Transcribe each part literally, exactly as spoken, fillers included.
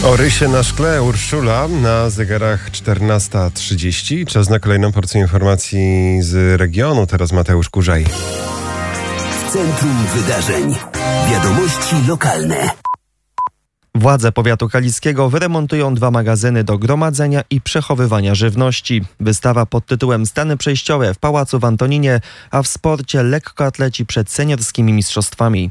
O rysie na szkle Urszula, na zegarach czternasta trzydzieści. Czas na kolejną porcję informacji z regionu. Teraz Mateusz Kurzaj. W centrum wydarzeń. Wiadomości lokalne. Władze powiatu kaliskiego wyremontują dwa magazyny do gromadzenia i przechowywania żywności. Wystawa pod tytułem Stany przejściowe w Pałacu w Antoninie, a w sporcie lekkoatleci przed seniorskimi mistrzostwami.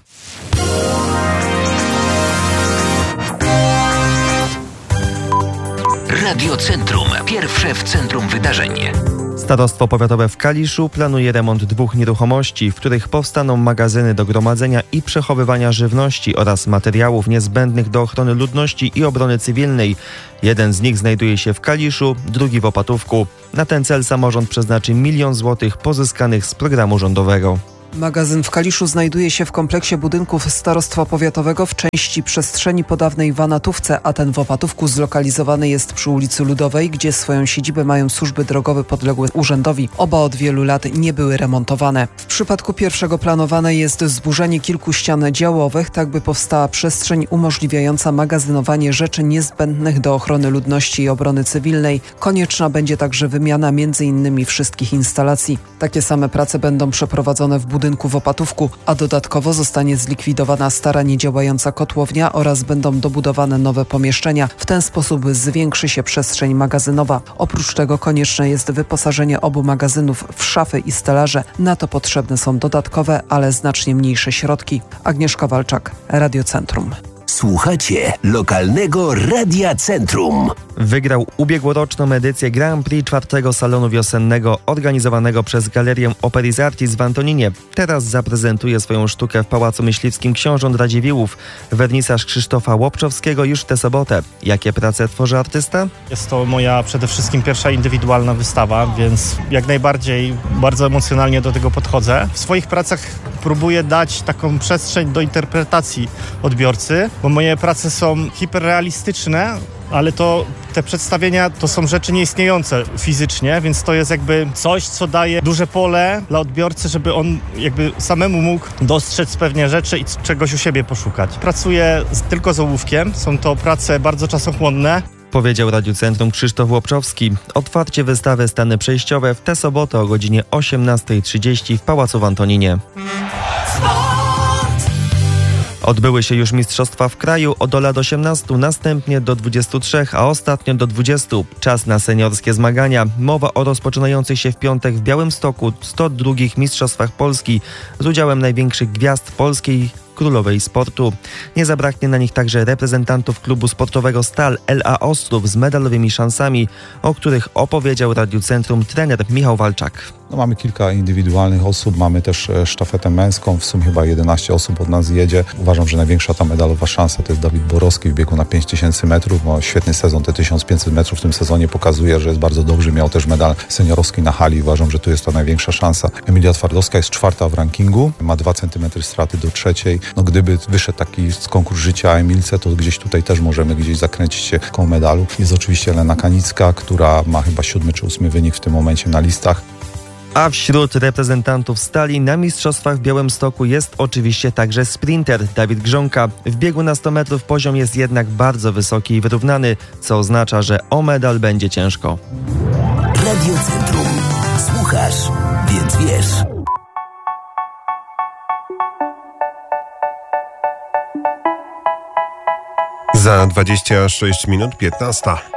Radio Centrum. Pierwsze w centrum wydarzeń. Starostwo powiatowe w Kaliszu planuje remont dwóch nieruchomości, w których powstaną magazyny do gromadzenia i przechowywania żywności oraz materiałów niezbędnych do ochrony ludności i obrony cywilnej. Jeden z nich znajduje się w Kaliszu, drugi w Opatówku. Na ten cel samorząd przeznaczy milion złotych pozyskanych z programu rządowego. Magazyn w Kaliszu znajduje się w kompleksie budynków Starostwa Powiatowego w części przestrzeni po dawnej Wanatówce, a ten w Opatówku zlokalizowany jest przy ulicy Ludowej, gdzie swoją siedzibę mają służby drogowe podległe urzędowi. Oba od wielu lat nie były remontowane. W przypadku pierwszego planowane jest zburzenie kilku ścian działowych, tak by powstała przestrzeń umożliwiająca magazynowanie rzeczy niezbędnych do ochrony ludności i obrony cywilnej. Konieczna będzie także wymiana między innymi wszystkich instalacji. Takie same prace będą przeprowadzone w budynku w Opatówku, a dodatkowo zostanie zlikwidowana stara niedziałająca kotłownia oraz będą dobudowane nowe pomieszczenia. W ten sposób zwiększy się przestrzeń magazynowa. Oprócz tego konieczne jest wyposażenie obu magazynów w szafy i stelaże. Na to potrzebne są dodatkowe, ale znacznie mniejsze środki. Agnieszka Walczak, Radio Centrum. Słuchacie lokalnego Radia Centrum. Wygrał ubiegłoroczną edycję Grand Prix czwartego salonu wiosennego organizowanego przez Galerię Operis Artis w Antoninie. Teraz zaprezentuje swoją sztukę w Pałacu Myśliwskim Książąt Radziwiłłów. Wernisaż Krzysztofa Łopczowskiego już tę sobotę. Jakie prace tworzy artysta? Jest to moja przede wszystkim pierwsza indywidualna wystawa, więc jak najbardziej bardzo emocjonalnie do tego podchodzę. W swoich pracach próbuję dać taką przestrzeń do interpretacji odbiorcy, bo moje prace są hiperrealistyczne, ale to te przedstawienia to są rzeczy nieistniejące fizycznie, więc to jest jakby coś, co daje duże pole dla odbiorcy, żeby on jakby samemu mógł dostrzec pewnie rzeczy i czegoś u siebie poszukać. Pracuję z, tylko z ołówkiem, są to prace bardzo czasochłonne. Powiedział Radiu Centrum Krzysztof Łopczowski. Otwarcie wystawy Stany przejściowe w tę sobotę o godzinie osiemnasta trzydzieści w Pałacu w Antoninie. Odbyły się już mistrzostwa w kraju od lat osiemnastu, następnie do dwudziestu trzech, a ostatnio do dwudziestu. Czas na seniorskie zmagania. Mowa o rozpoczynających się w piątek w Białymstoku sto drugich mistrzostwach Polski z udziałem największych gwiazd polskiej królowej sportu. Nie zabraknie na nich także reprezentantów klubu sportowego Stal L A Ostrów z medalowymi szansami, o których opowiedział Radiu Centrum trener Michał Walczak. No, mamy kilka indywidualnych osób, mamy też sztafetę męską, w sumie chyba jedenaście osób od nas jedzie. Uważam, że największa ta medalowa szansa to jest Dawid Borowski w biegu na pięć tysięcy metrów. No, świetny sezon, te tysiąc pięćset metrów w tym sezonie pokazuje, że jest bardzo dobry. Miał też medal seniorowski na hali. Uważam, że tu jest ta największa szansa. Emilia Twardowska jest czwarta w rankingu, ma dwa centymetry straty do trzeciej. No, gdyby wyszedł taki z konkurs życia Emilce, to gdzieś tutaj też możemy gdzieś zakręcić się koło medalu. Jest oczywiście Elena Kanicka, która ma chyba siódmy czy ósmy wynik w tym momencie na listach. A wśród reprezentantów Stali na mistrzostwach w Białymstoku jest oczywiście także sprinter Dawid Grząka. W biegu na sto metrów poziom jest jednak bardzo wysoki i wyrównany, co oznacza, że o medal będzie ciężko. Radio Centrum. Słuchasz, więc wiesz. Za dwadzieścia sześć minut piętnasta.